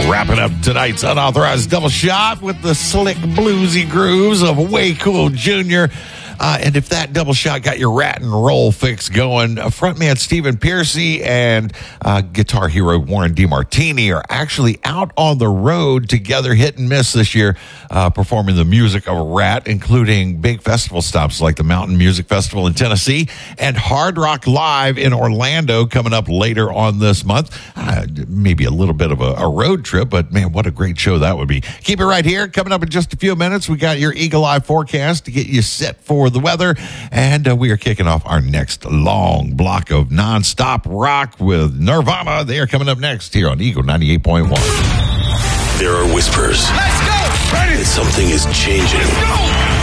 Wrapping up tonight's unauthorized double shot with the slick bluesy grooves of Way Cool Jr. And if that double shot got your rat and roll fix going, frontman Stephen Pearcy and guitar hero Warren DeMartini are actually out on the road together, hit and miss this year, performing the music of Rat, including big festival stops like the Mountain Music Festival in Tennessee and Hard Rock Live in Orlando coming up later on this month. Maybe a little bit of a road trip, but man, what a great show that would be. Keep it right here. Coming up in just a few minutes, we got your Eagle Eye forecast to get you set for the weather, and we are kicking off our next long block of nonstop rock with Nirvana. They are coming up next here on Eagle 98.1. There are whispers. Let's go! Ready? That something is changing. Let's go!